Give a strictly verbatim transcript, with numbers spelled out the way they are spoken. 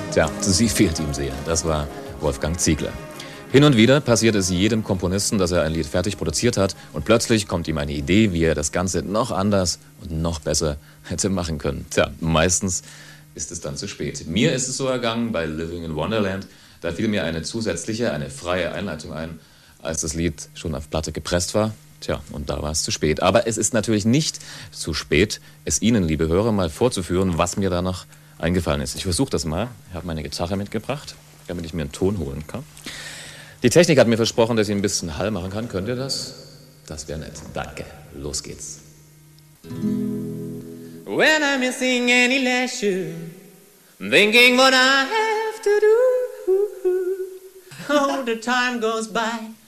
Tja, sie fehlt ihm sehr. Das war Wolfgang Ziegler. Hin und wieder passiert es jedem Komponisten, dass er ein Lied fertig produziert hat und plötzlich kommt ihm eine Idee, wie er das Ganze noch anders und noch besser hätte machen können. Tja, meistens ist es dann zu spät. Mir ist es so ergangen bei Living in Wonderland. Da fiel mir eine zusätzliche, eine freie Einleitung ein, als das Lied schon auf Platte gepresst war. Tja, und da war es zu spät. Aber es ist natürlich nicht zu spät, es Ihnen, liebe Hörer, mal vorzuführen, was mir da noch eingefallen ist. Ich versuche das mal. Ich habe meine Gitarre mitgebracht, damit ich mir einen Ton holen kann. Die Technik hat mir versprochen, dass ich ein bisschen Hall machen kann. Könnt ihr das? Das wäre nett. Danke. Los geht's. When I'm missing any leisure, thinking what I have to do, oh, the time goes by.